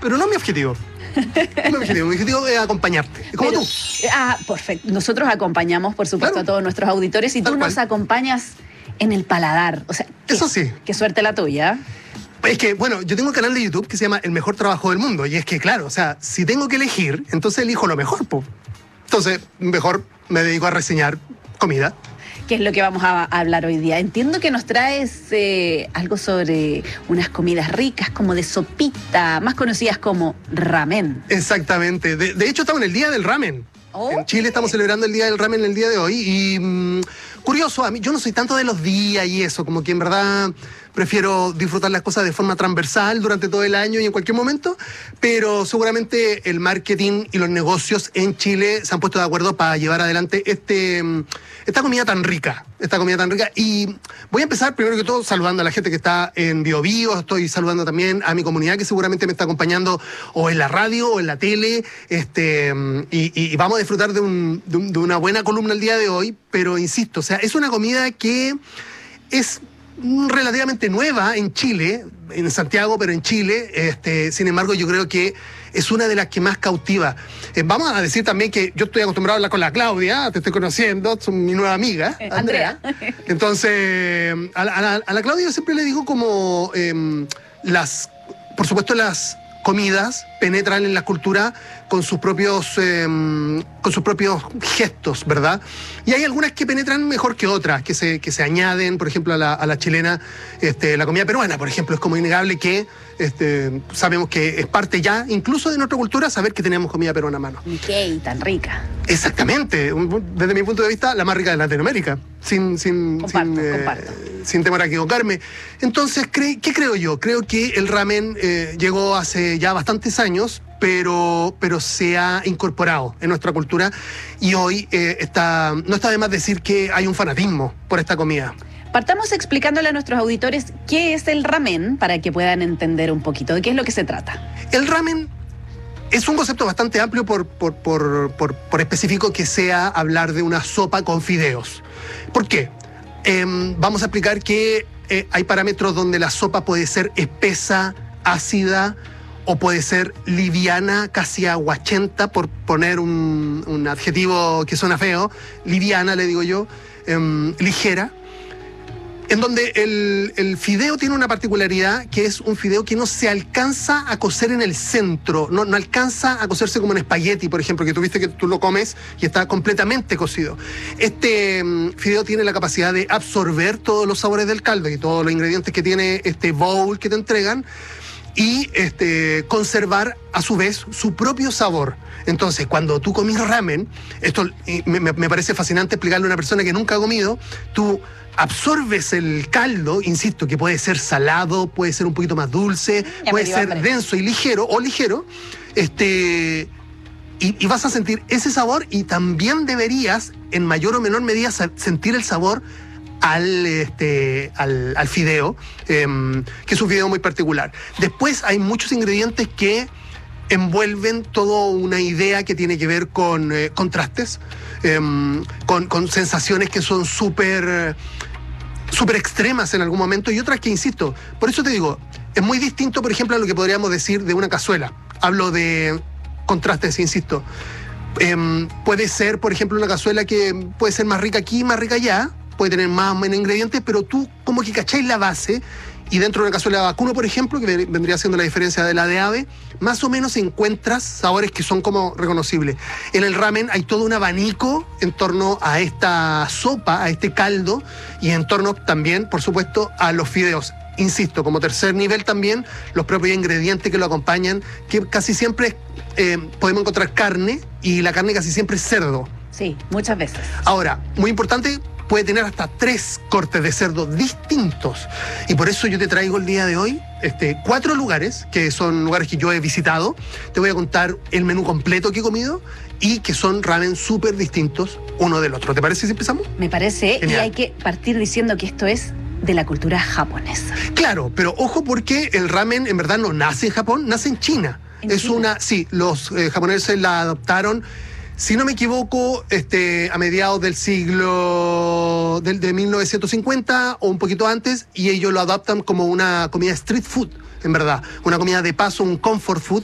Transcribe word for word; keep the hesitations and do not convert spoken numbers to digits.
pero no mi objetivo. No mi objetivo, mi objetivo es acompañarte, como Pero, tú. Ah, perfecto. Nosotros acompañamos, por supuesto, Claro. a todos nuestros auditores y Tal tú nos cual. acompañas en el paladar. O sea, qué- Eso sí. Qué suerte la tuya. Es que, bueno, yo tengo un canal de YouTube que se llama El Mejor Trabajo del Mundo. Y es que, claro, o sea, si tengo que elegir, entonces elijo lo mejor, po. Entonces, mejor me dedico a reseñar comida. ¿Qué es lo que vamos a, a hablar hoy día? Entiendo que nos traes eh, algo sobre unas comidas ricas, como de sopita, más conocidas como ramen. Exactamente. De, de hecho, estamos en el Día del Ramen. Oh. En Chile estamos celebrando el Día del Ramen el día de hoy. Y mm, curioso, a mí yo no soy tanto de los días y eso, como que en verdad prefiero disfrutar las cosas de forma transversal durante todo el año y en cualquier momento, pero seguramente el marketing y los negocios en Chile se han puesto de acuerdo para llevar adelante este, mm, esta comida tan rica, esta comida tan rica. Y voy a empezar primero que todo saludando a la gente que está en Bio Bio, estoy saludando también a mi comunidad que seguramente me está acompañando o en la radio o en la tele, este, y, y- y vamos a disfrutar de, un- de un- de una buena columna el día de hoy, pero insisto, o sea, es una comida que es relativamente nueva en Chile, en Santiago, pero en Chile. Este, sin embargo, yo creo que es una de las que más cautiva. Eh, vamos a decir también que yo estoy acostumbrado a hablar con la Claudia, te estoy conociendo, es mi nueva amiga, Eh, Andrea. Andrea. Entonces, a, la- a la, a la Claudia yo siempre le digo como em, las, por supuesto, las comidas penetran en la cultura con sus propios em, con sus propios gestos, ¿verdad? Y hay algunas que penetran mejor que otras, que se, que se añaden, por ejemplo, a la, a la chilena, este, la comida peruana, por ejemplo, es como innegable que este, sabemos que es parte ya, incluso de nuestra cultura, saber que tenemos comida peruana a mano. ¡Qué tan rica! Exactamente, un- desde mi punto de vista, la más rica de Latinoamérica, sin, sin, Comparto, sin, comparto. sin temor a equivocarme. Entonces, cre- ¿qué creo yo? Creo que el ramen eh, llegó hace ya bastantes años, pero, pero se ha incorporado en nuestra cultura y hoy eh, está, no está de más decir que hay un fanatismo por esta comida. Partamos explicándole a nuestros auditores qué es el ramen para que puedan entender un poquito de qué es lo que se trata. El ramen es un concepto bastante amplio por, por, por, por, por específico que sea hablar de una sopa con fideos. ¿Por qué? Em, vamos a explicar que eh, hay parámetros donde la sopa puede ser espesa, ácida o puede ser liviana, casi aguachenta, por poner un, un adjetivo que suena feo, liviana le digo yo, em, ligera. En donde el, el fideo tiene una particularidad que es un fideo que no se alcanza a cocer en el centro, no, no alcanza a cocerse como en espagueti, por ejemplo, que tú viste que tú lo comes y está completamente cocido. Este mm, fideo tiene la capacidad de absorber todos los sabores del caldo y todos los ingredientes que tiene este bowl que te entregan y este, conservar a su vez su propio sabor. Entonces, cuando tú comís ramen, esto y me, me- me parece fascinante explicarle a una persona que nunca ha comido, tú absorbes el caldo, insisto, que puede ser salado, puede ser un poquito más dulce, Ya me puede dio ser hambre. denso y ligero o ligero, este, y, y vas a sentir ese sabor y también deberías, en mayor o menor medida, sa- sentir el sabor al, este, al, al fideo, em, que es un fideo muy particular. Después hay muchos ingredientes que envuelven toda una idea que tiene que ver con eh, contrastes, em, con, con sensaciones que son súper súper extremas en algún momento y otras que, insisto, por eso te digo, es muy distinto, por ejemplo, a lo que podríamos decir de una cazuela. Hablo de contrastes, insisto. Em, puede ser, por ejemplo, una cazuela que puede ser más rica aquí, más rica allá, puede tener más o menos ingredientes, pero tú como que cacháis la base y dentro de una cazuela de vacuno, por ejemplo, que ven- vendría siendo la diferencia de la de ave, más o menos encuentras sabores que son como reconocibles. En el ramen hay todo un abanico en torno a esta sopa, a este caldo, y en torno también, por supuesto, a los fideos. Insisto, como tercer nivel también, los propios ingredientes que lo acompañan, que casi siempre eh, podemos encontrar carne, y la carne casi siempre es cerdo. Sí, muchas veces. Ahora, muy importante, puede tener hasta tres cortes de cerdo distintos. Y por eso yo te traigo el día de hoy este, cuatro lugares, que son lugares que yo he visitado. Te voy a contar el menú completo que he comido y que son ramen súper distintos uno del otro. ¿Te parece si empezamos? Me parece, Genial. y hay que partir diciendo que esto es de la cultura japonesa. Claro, pero ojo porque el ramen en verdad no nace en Japón, nace en China. ¿En es China? una, sí, los eh, japoneses la adoptaron, si no me equivoco, este, a mediados del siglo del, de mil novecientos cincuenta o un poquito antes, y ellos lo adaptan como una comida street food, en verdad, una comida de paso, un comfort food,